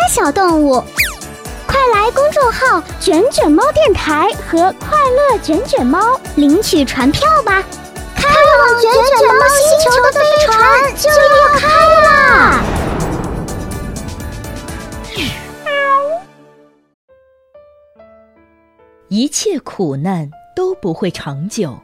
小动物。快来公众号卷卷猫电台和快乐卷卷猫领取传票吧！开往卷卷猫星球的飞船就要开啦！ 一切苦难都不会长久。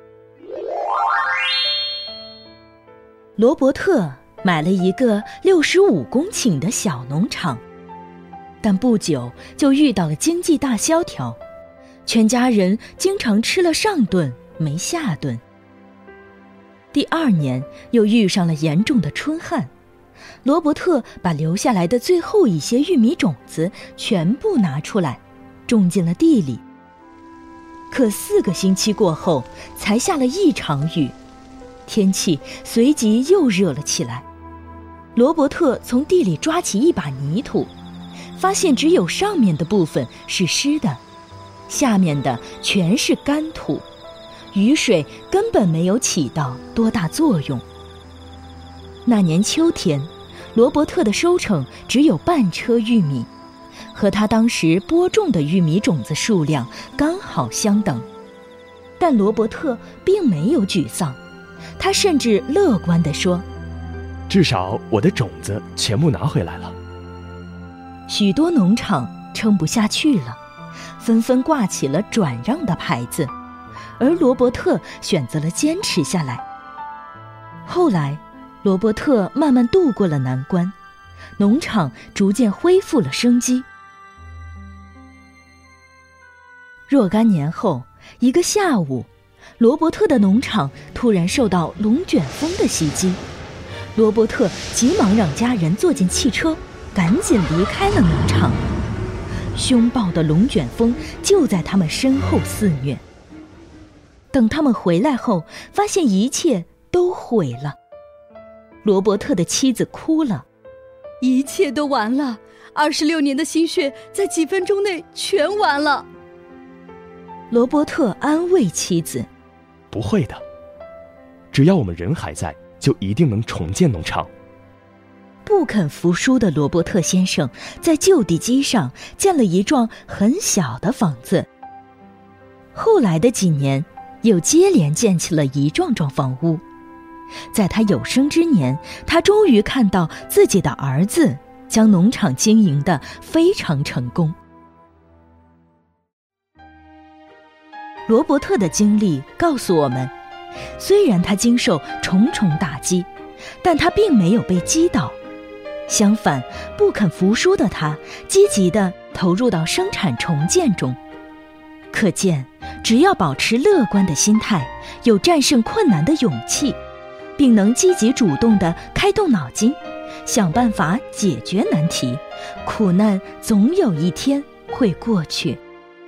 罗伯特买了一个65公顷的小农场，但不久就遇到了经济大萧条，全家人经常吃了上顿没下顿。第2年又遇上了严重的春旱，罗伯特把留下来的最后一些玉米种子全部拿出来，种进了地里。可4个星期过后，才下了1场雨，天气随即又热了起来。罗伯特从地里抓起一把泥土，发现只有上面的部分是湿的，下面的全是干土，雨水根本没有起到多大作用。那年秋天，罗伯特的收成只有半车玉米，和他当时播种的玉米种子数量刚好相等。但罗伯特并没有沮丧，他甚至乐观地说： 至少我的种子全部拿回来了。 许多农场撑不下去了，纷纷挂起了转让的牌子，而罗伯特选择了坚持下来。后来，罗伯特慢慢度过了难关，农场逐渐恢复了生机。若干年后，一个下午，罗伯特的农场突然受到龙卷风的袭击。罗伯特急忙让家人坐进汽车，赶紧离开了农场。凶暴的龙卷风就在他们身后肆虐。等他们回来后，发现一切都毁了。罗伯特的妻子哭了： 一切都完了，26年的心血在几分钟内全完了。 罗伯特安慰妻子： 不会的，只要我们人还在，就一定能重建农场。 不肯服输的罗伯特先生在旧地基上建了一幢很小的房子。后来的几年，又接连建起了一幢幢房屋。在他有生之年，他终于看到自己的儿子将农场经营得非常成功。罗伯特的经历告诉我们，虽然他经受重重打击，但他并没有被击倒。相反，不肯服输的他积极地投入到生产重建中。可见，只要保持乐观的心态，有战胜困难的勇气，并能积极主动地开动脑筋，想办法解决难题，苦难总有一天会过去。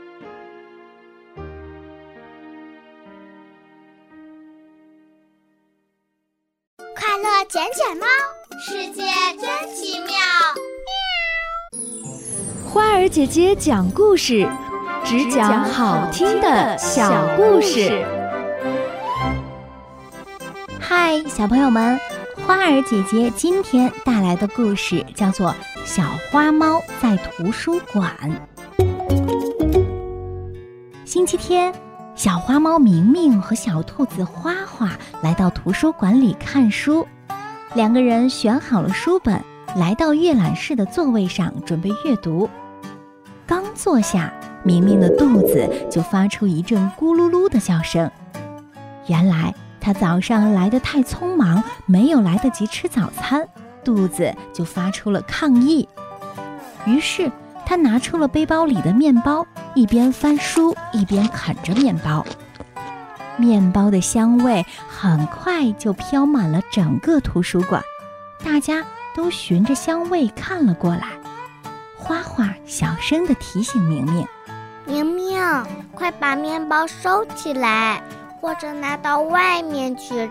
快乐卷卷猫，世界真奇妙。 花儿姐姐讲故事，只讲好听的小故事。 嗨，小朋友们，花儿姐姐今天带来的故事叫做《小花猫在图书馆》。星期天，小花猫明明和小兔子花花来到图书馆里看书。2个人选好了书本，来到阅览室的座位上准备阅读。刚坐下，明明的肚子就发出一阵咕噜噜的叫声。原来他早上来得太匆忙，没有来得及吃早餐，肚子就发出了抗议。于是他拿出了背包里的面包，一边翻书一边啃着面包。面包的香味很快就飘满了整个图书馆，大家都循着香味看了过来。花花小声地提醒明明： 明明，快把面包收起来，或者拿到外面去